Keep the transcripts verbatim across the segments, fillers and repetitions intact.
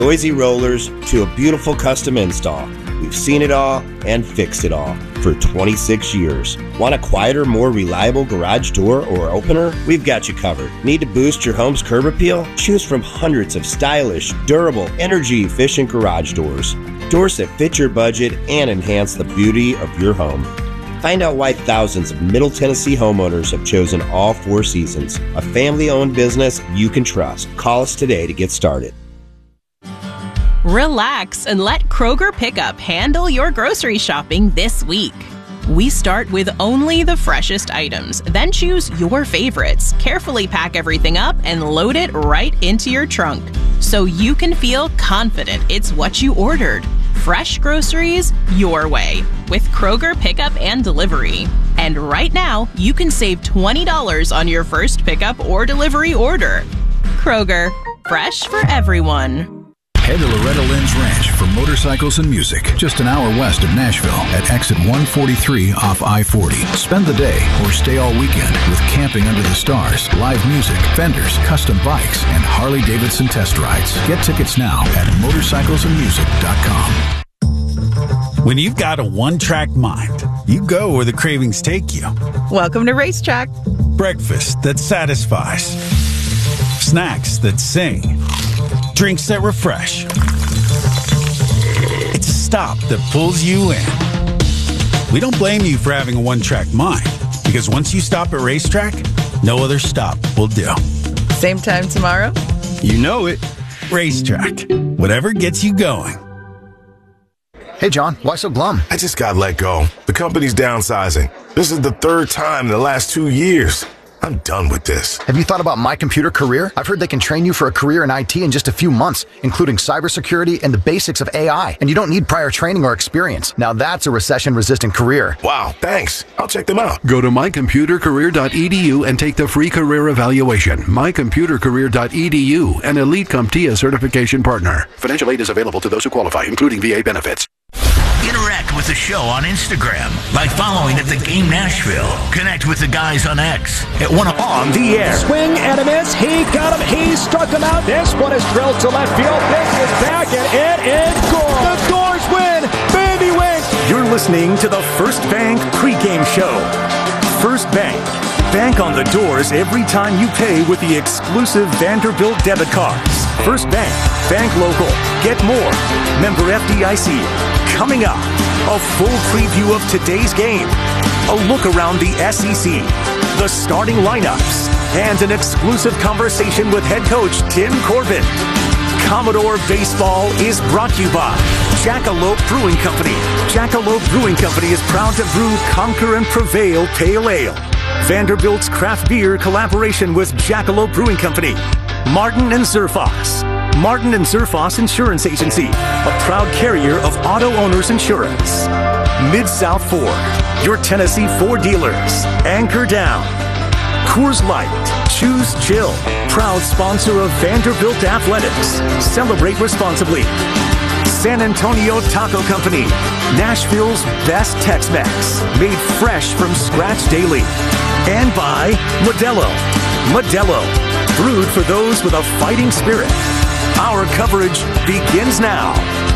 noisy rollers to a beautiful custom install. We've seen it all and fixed it all for twenty-six years. Want a quieter, more reliable garage door or opener? We've got you covered. Need to boost your home's curb appeal? Choose from hundreds of stylish, durable, energy-efficient garage doors. Doors that fit your budget and enhance the beauty of your home. Find out why thousands of Middle Tennessee homeowners have chosen All Four Seasons, a family-owned business you can trust. Call us today to get started. Relax and let Kroger Pickup handle your grocery shopping this week. We start with only the freshest items, then choose your favorites, carefully pack everything up, and load it right into your trunk so you can feel confident it's what you ordered. Fresh groceries your way with Kroger Pickup and Delivery. And right now, you can save twenty dollars on your first pickup or delivery order. Kroger, fresh for everyone. Head to Loretta Lynn's Ranch for motorcycles and music, just an hour west of Nashville at exit one forty-three off I forty. Spend the day or stay all weekend with camping under the stars, live music, vendors, custom bikes, and Harley-Davidson test rides. Get tickets now at motorcycles and music dot com. When you've got a one-track mind, you go where the cravings take you. Welcome to Racetrack. Breakfast that satisfies. Snacks that sing. Drinks that refresh. It's a stop that pulls you in. We don't blame you for having a one-track mind, because once you stop at Racetrack, no other stop will do. Same time tomorrow? You know it. Racetrack. Whatever gets you going. Hey, John, why so glum? I just got let go. The company's downsizing. This is the third time in the last two years. I'm done with this. Have you thought about My Computer Career? I've heard they can train you for a career in I T in just a few months, including cybersecurity and the basics of A I. And you don't need prior training or experience. Now that's a recession-resistant career. Wow, thanks. I'll check them out. Go to my computer career dot e d u and take the free career evaluation. my computer career dot e d u, an Elite CompTIA certification partner. Financial aid is available to those who qualify, including V A benefits. Interact with the show on Instagram by following at The Game Nashville. Connect with the guys on X at one on the air. Swing and a miss. He got him. He struck him out. This one is drilled to left field. This is back and it is goal. The Doors win. Baby wins. You're listening to the First Bank pregame show. First Bank. Bank on the Doors every time you pay with the exclusive Vanderbilt debit cards. First Bank. Bank local. Get more. Member F D I C. Coming up, a full preview of today's game, a look around the S E C, the starting lineups, and an exclusive conversation with head coach Tim Corbin. Commodore Baseball is brought to you by Jackalope Brewing Company. Jackalope Brewing Company is proud to brew Conquer and Prevail Pale Ale. Vanderbilt's craft beer collaboration with Jackalope Brewing Company. Martin and Zerfos. Martin and Zerfos Insurance Agency, a proud carrier of auto owners insurance. Mid-South Ford, your Tennessee Ford dealers. Anchor Down. Coors Light, choose chill. Proud sponsor of Vanderbilt Athletics. Celebrate responsibly. San Antonio Taco Company, Nashville's best Tex-Mex, made fresh from scratch daily. And by Modelo. Modelo, brewed for those with a fighting spirit. Our coverage begins now.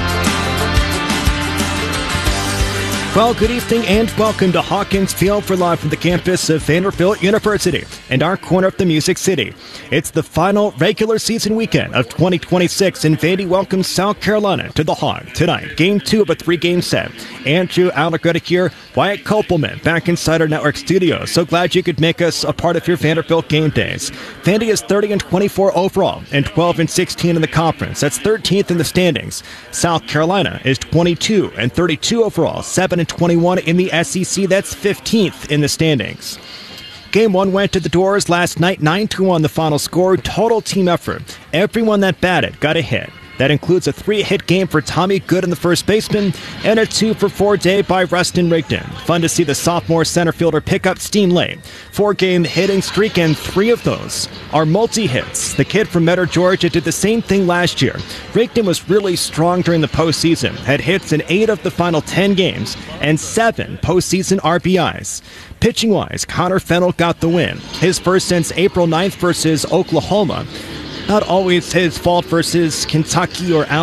Well, good evening and welcome to Hawkins Field for live from the campus of Vanderbilt University and our corner of the Music City. It's the final regular season weekend of twenty twenty-six, and Vandy welcomes South Carolina to the Hog tonight. Game two of a three-game set. Andrew Allegretti here, Wyatt Kopelman back inside our network studio. So glad you could make us a part of your Vanderbilt game days. Vandy is thirty and twenty-four overall and twelve and sixteen in the conference. That's thirteenth in the standings. South Carolina is twenty-two and thirty-two overall, seven and twenty-one in the S E C. That's fifteenth in the standings. Game one went to the Doors last night, nine to one the final score. Total team effort. Everyone that batted got a hit. That includes a three-hit game for Tommy Good in the first baseman and a two for four day by Rustin Rigdon. Fun to see the sophomore center fielder pick up steam late. Four-game hitting streak, and three of those are multi-hits. The kid from Metter, Georgia did the same thing last year. Rigdon was really strong during the postseason, had hits in eight of the final ten games and seven postseason R B Is. Pitching-wise, Connor Fennell got the win. His first since April ninth versus Oklahoma. not always his fault versus Kentucky or